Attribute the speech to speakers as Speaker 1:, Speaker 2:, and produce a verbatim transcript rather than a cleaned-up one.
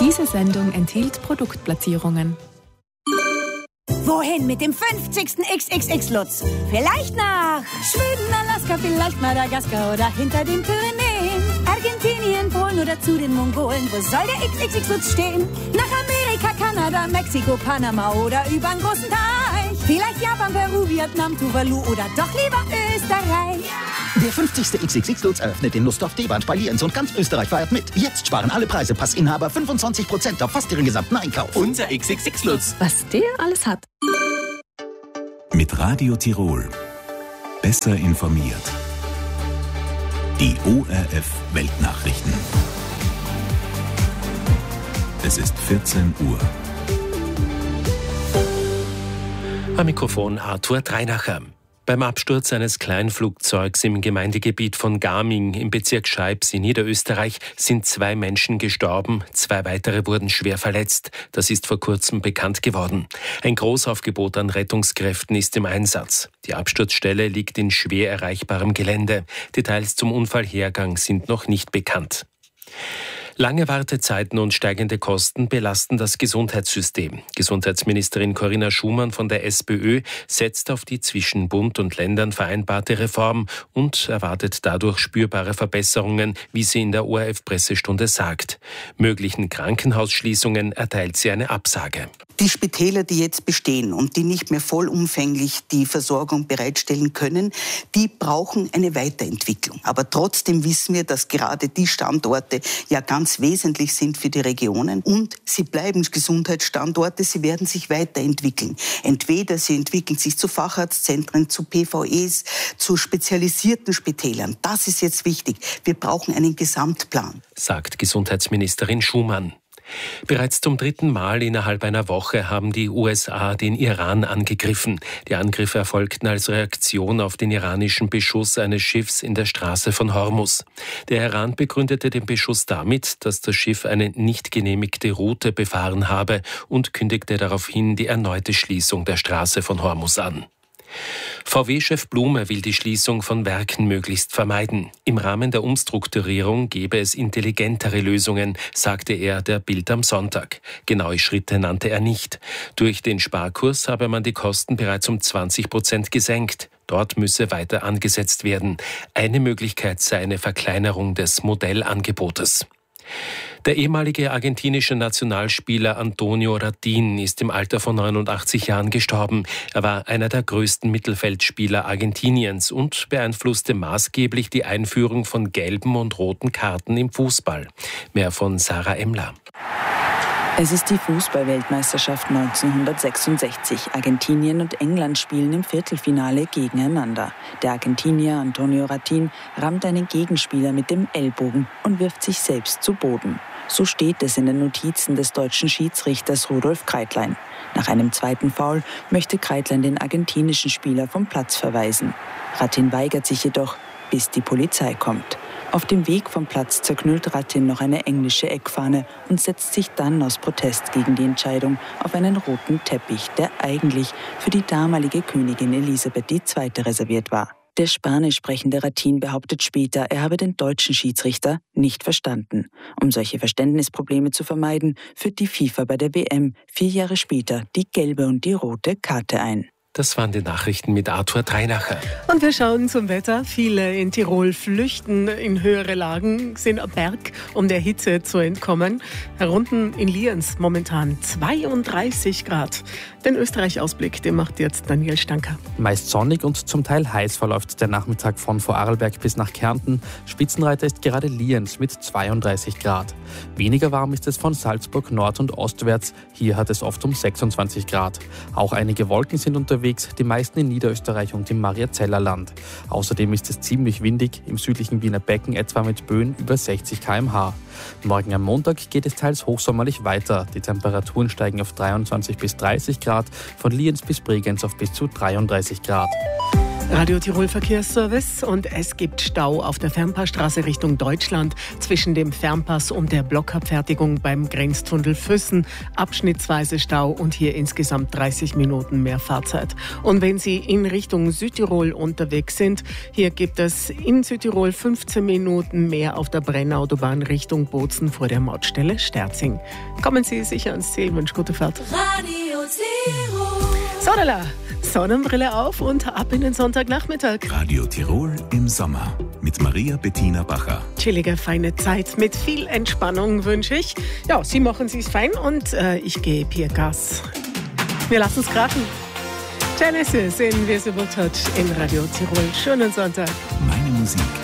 Speaker 1: Diese Sendung enthielt Produktplatzierungen.
Speaker 2: Wohin mit dem fünfzigsten X X X-Lutz? Vielleicht nach Schweden, Alaska, vielleicht Madagaskar oder hinter den Pyrenäen. Argentinien, Polen oder zu den Mongolen. Wo soll der X X X-Lutz stehen? Nach Amerika, Kanada, Mexiko, Panama oder übern großen Teich. Vielleicht Japan, Peru, Vietnam, Tuvalu oder doch lieber Österreich.
Speaker 3: Der fünfzigste X X X-Lutz eröffnet in Lustdorf, Deband bei Lienz und ganz Österreich feiert mit. Jetzt sparen alle Preise, Passinhaber fünfundzwanzig Prozent auf fast ihren gesamten Einkauf.
Speaker 4: Unser X X X-Lutz.
Speaker 1: Was der alles hat.
Speaker 5: Mit Radio Tirol. Besser informiert. Die O R F Weltnachrichten. Es ist vierzehn Uhr.
Speaker 6: Am Mikrofon Arthur Dreinacher. Beim Absturz eines Kleinflugzeugs im Gemeindegebiet von Gaming im Bezirk Scheibs in Niederösterreich sind zwei Menschen gestorben, zwei weitere wurden schwer verletzt. Das ist vor kurzem bekannt geworden. Ein Großaufgebot an Rettungskräften ist im Einsatz. Die Absturzstelle liegt in schwer erreichbarem Gelände. Details zum Unfallhergang sind noch nicht bekannt. Lange Wartezeiten und steigende Kosten belasten das Gesundheitssystem. Gesundheitsministerin Corinna Schumann von der SPÖ setzt auf die zwischen Bund und Ländern vereinbarte Reform und erwartet dadurch spürbare Verbesserungen, wie sie in der O R F-Pressestunde sagt. Möglichen Krankenhausschließungen erteilt sie eine Absage.
Speaker 7: Die Spitäler, die jetzt bestehen und die nicht mehr vollumfänglich die Versorgung bereitstellen können, die brauchen eine Weiterentwicklung. Aber trotzdem wissen wir, dass gerade die Standorte ja ganz wesentlich sind für die Regionen und sie bleiben Gesundheitsstandorte, sie werden sich weiterentwickeln. Entweder sie entwickeln sich zu Facharztzentren, zu P V Es, zu spezialisierten Spitälern. Das ist jetzt wichtig. Wir brauchen einen Gesamtplan,
Speaker 6: sagt Gesundheitsministerin Schumann. Bereits zum dritten Mal innerhalb einer Woche haben die U S A den Iran angegriffen. Die Angriffe erfolgten als Reaktion auf den iranischen Beschuss eines Schiffs in der Straße von Hormuz. Der Iran begründete den Beschuss damit, dass das Schiff eine nicht genehmigte Route befahren habe und kündigte daraufhin die erneute Schließung der Straße von Hormuz an. V W-Chef Blume will die Schließung von Werken möglichst vermeiden. Im Rahmen der Umstrukturierung gebe es intelligentere Lösungen, sagte er der Bild am Sonntag. Genaue Schritte nannte er nicht. Durch den Sparkurs habe man die Kosten bereits um zwanzig Prozent gesenkt. Dort müsse weiter angesetzt werden. Eine Möglichkeit sei eine Verkleinerung des Modellangebotes. Der ehemalige argentinische Nationalspieler Antonio Ratin ist im Alter von neunundachtzig Jahren gestorben. Er war einer der größten Mittelfeldspieler Argentiniens und beeinflusste maßgeblich die Einführung von gelben und roten Karten im Fußball. Mehr von Sarah Emmler.
Speaker 8: Es ist die Fußball-Weltmeisterschaft neunzehnhundertsechsundsechzig. Argentinien und England spielen im Viertelfinale gegeneinander. Der Argentinier Antonio Ratin rammt einen Gegenspieler mit dem Ellbogen und wirft sich selbst zu Boden. So steht es in den Notizen des deutschen Schiedsrichters Rudolf Kreitlein. Nach einem zweiten Foul möchte Kreitlein den argentinischen Spieler vom Platz verweisen. Ratin weigert sich jedoch, bis die Polizei kommt. Auf dem Weg vom Platz zerknüllt Ratin noch eine englische Eckfahne und setzt sich dann aus Protest gegen die Entscheidung auf einen roten Teppich, der eigentlich für die damalige Königin Elisabeth die Zweite reserviert war. Der spanisch sprechende Ratin behauptet später, er habe den deutschen Schiedsrichter nicht verstanden. Um solche Verständnisprobleme zu vermeiden, führt die FIFA bei der W M vier Jahre später die gelbe und die rote Karte ein.
Speaker 6: Das waren die Nachrichten mit Arthur Dreinacher.
Speaker 9: Und wir schauen zum Wetter. Viele in Tirol flüchten in höhere Lagen, sind am Berg, um der Hitze zu entkommen. Herunten in Lienz momentan zweiunddreißig Grad. Den Österreich-Ausblick, den macht jetzt Daniel Stanker.
Speaker 10: Meist sonnig und zum Teil heiß verläuft der Nachmittag von Vorarlberg bis nach Kärnten. Spitzenreiter ist gerade Lienz mit zweiunddreißig Grad. Weniger warm ist es von Salzburg nord- und ostwärts. Hier hat es oft um sechsundzwanzig Grad. Auch einige Wolken sind unterwegs. Die meisten in Niederösterreich und im Mariazellerland. Außerdem ist es ziemlich windig, im südlichen Wiener Becken etwa mit Böen über sechzig Kilometer pro Stunde. Morgen am Montag geht es teils hochsommerlich weiter. Die Temperaturen steigen auf dreiundzwanzig bis dreißig Grad, von Lienz bis Bregenz auf bis zu dreiunddreißig Grad.
Speaker 9: Radio Tirol Verkehrsservice und es gibt Stau auf der Fernpassstraße Richtung Deutschland zwischen dem Fernpass und der Blockabfertigung beim Grenztunnel Füssen. Abschnittsweise Stau und hier insgesamt dreißig Minuten mehr Fahrzeit. Und wenn Sie in Richtung Südtirol unterwegs sind, hier gibt es in Südtirol fünfzehn Minuten mehr auf der Brennautobahn Richtung Bozen vor der Mautstelle Sterzing. Kommen Sie sicher ans Ziel, wünsche gute Fahrt.
Speaker 4: Radio Tirol.
Speaker 9: Sodala, Sonnenbrille auf und ab in den Sonntagnachmittag.
Speaker 5: Radio Tirol im Sommer mit Maria Bettina Bacher.
Speaker 9: Chillige, feine Zeit mit viel Entspannung wünsche ich. Ja, Sie machen es fein und äh, ich gebe hier Gas. Wir lassen es krachen. Genesis in Visible Touch in Radio Tirol. Schönen Sonntag.
Speaker 5: Meine Musik.